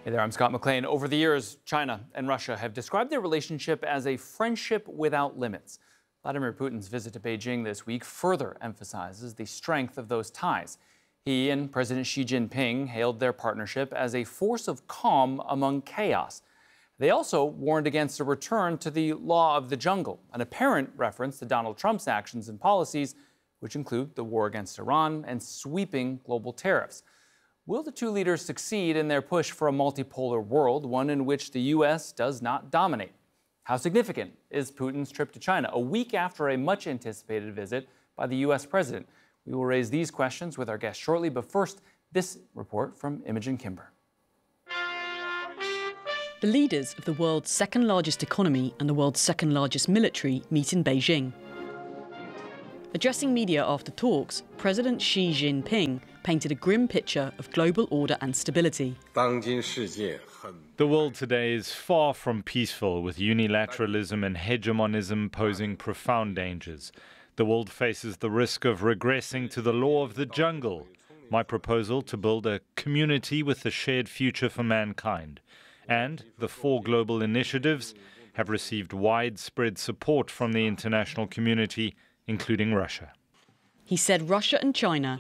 Hey there, I'm Scott McLean. Over the years, China and Russia have described their relationship as a friendship without limits. Vladimir Putin's visit to Beijing this week further emphasizes the strength of those ties. He and President Xi Jinping hailed their partnership as a force of calm among chaos. They also warned against a return to the law of the jungle, an apparent reference to Donald Trump's actions and policies, which include the war against Iran and sweeping global tariffs. Will the two leaders succeed in their push for a multipolar world, one in which the U.S. does not dominate? How significant is Putin's trip to China, a week after a much-anticipated visit by the U.S. president? We will raise these questions with our guest shortly, but first, this report from Imogen Kimber. The leaders of the world's second-largest economy and the world's second-largest military meet in Beijing. Addressing media after talks, President Xi Jinping painted a grim picture of global order and stability. The world today is far from peaceful, with unilateralism and hegemonism posing profound dangers. The world faces the risk of regressing to the law of the jungle. My proposal to build a community with a shared future for mankind. And the 4 global initiatives have received widespread support from the international community, including Russia. He said Russia and China